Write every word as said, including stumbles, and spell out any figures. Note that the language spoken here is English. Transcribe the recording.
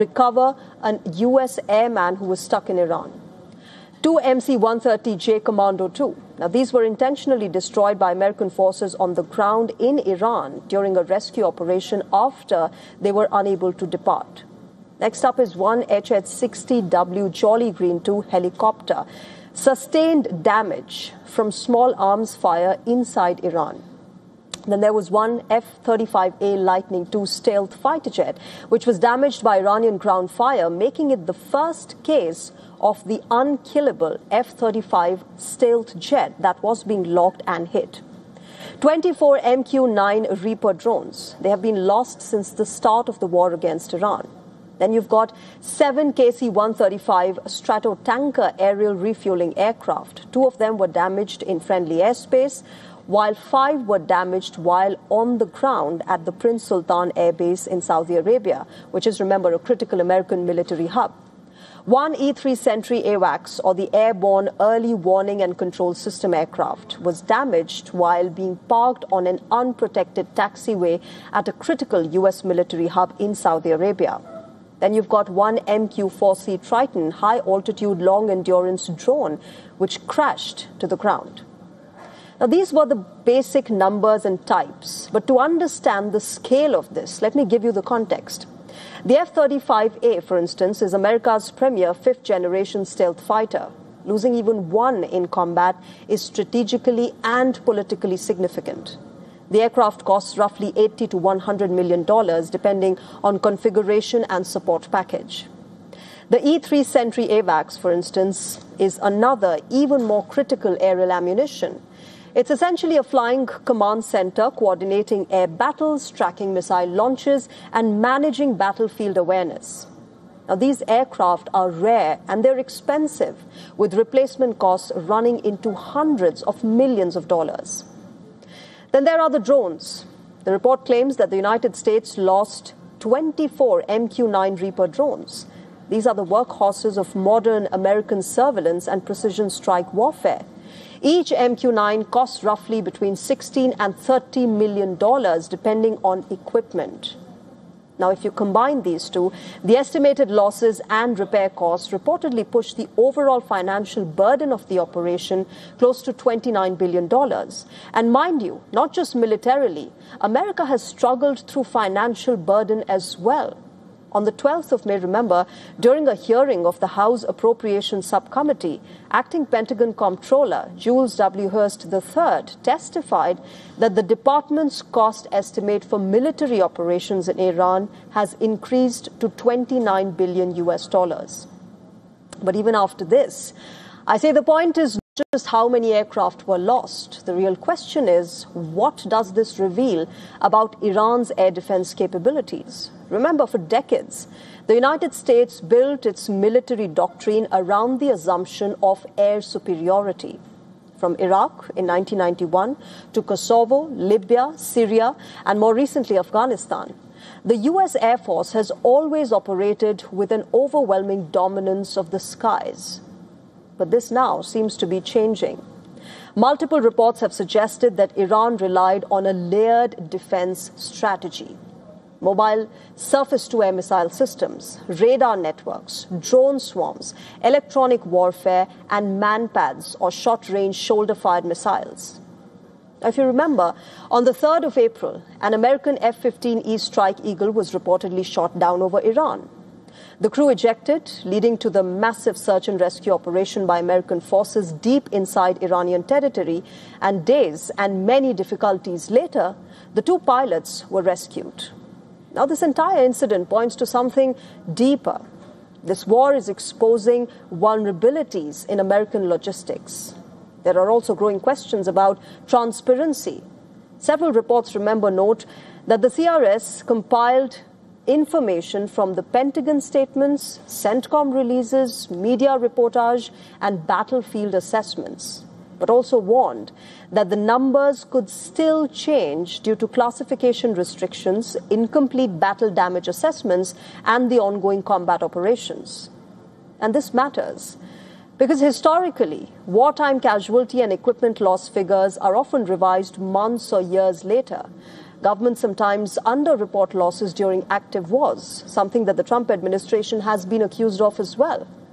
recover a U S airman who was stuck in Iran. Two M C one thirty J Commando two. Now, these were intentionally destroyed by American forces on the ground in Iran during a rescue operation after they were unable to depart. Next up is one H H sixty W Jolly Green two helicopter. Sustained damage from small arms fire inside Iran. Then there was one F thirty-five A Lightning two stealth fighter jet, which was damaged by Iranian ground fire, making it the first case of the unkillable F thirty-five stealth jet that was being locked and hit. twenty-four M Q nine Reaper drones. They have been lost since the start of the war against Iran. Then you've got seven K C one thirty-five Stratotanker aerial refueling aircraft. Two of them were damaged in friendly airspace, while five were damaged while on the ground at the Prince Sultan Air Base in Saudi Arabia, which is, remember, a critical American military hub. One E three Sentry AWACS, or the Airborne Early Warning and Control System aircraft, was damaged while being parked on an unprotected taxiway at a critical U S military hub in Saudi Arabia. Then you've got one M Q four C Triton high-altitude long-endurance drone, which crashed to the ground. Now, these were the basic numbers and types, but to understand the scale of this, let me give you the context. The F thirty-five A, for instance, is America's premier fifth-generation stealth fighter. Losing even one in combat is strategically and politically significant. The aircraft costs roughly eighty to one hundred million dollars, depending on configuration and support package. The E three Sentry AWACS, for instance, is another, even more critical aerial ammunition. It's essentially a flying command center coordinating air battles, tracking missile launches, and managing battlefield awareness. Now, these aircraft are rare and they're expensive, with replacement costs running into hundreds of millions of dollars. Then there are the drones. The report claims that the United States lost twenty-four M Q nine Reaper drones. These are the workhorses of modern American surveillance and precision strike warfare. Each M Q nine costs roughly between sixteen and thirty million dollars, depending on equipment. Now, if you combine these two, the estimated losses and repair costs reportedly push the overall financial burden of the operation close to twenty-nine billion dollars. And mind you, not just militarily, America has struggled through financial burden as well. On the twelfth of May, remember, during a hearing of the House Appropriations Subcommittee, Acting Pentagon Comptroller Jules W. Hurst the third testified that the department's cost estimate for military operations in Iran has increased to twenty-nine billion U S dollars. But even after this, I say the point is not just how many aircraft were lost. The real question is, what does this reveal about Iran's air defense capabilities? Remember, for decades, the United States built its military doctrine around the assumption of air superiority. From Iraq in nineteen ninety-one to Kosovo, Libya, Syria, and more recently Afghanistan, the U S Air Force has always operated with an overwhelming dominance of the skies. But this now seems to be changing. Multiple reports have suggested that Iran relied on a layered defense strategy. Mobile surface-to-air missile systems, radar networks, drone swarms, electronic warfare, and manpads, or short-range shoulder-fired missiles. Now, if you remember, on the third of April, an American F fifteen E Strike Eagle was reportedly shot down over Iran. The crew ejected, leading to the massive search and rescue operation by American forces deep inside Iranian territory, and days and many difficulties later, the two pilots were rescued. Now, this entire incident points to something deeper. This war is exposing vulnerabilities in American logistics. There are also growing questions about transparency. Several reports, remember, note that the C R S compiled information from the Pentagon statements, CENTCOM releases, media reportage, and battlefield assessments, but also warned that the numbers could still change due to classification restrictions, incomplete battle damage assessments, and the ongoing combat operations. And this matters because historically, wartime casualty and equipment loss figures are often revised months or years later. Governments sometimes underreport losses during active wars, something that the Trump administration has been accused of as well.